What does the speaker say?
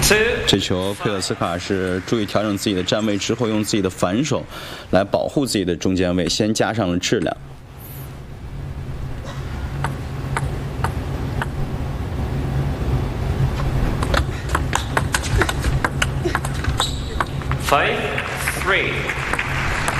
这球佩勒斯卡是注意调整自己的站位之后，用自己的反手来保护自己的中间位，先加上了质量。 5-3。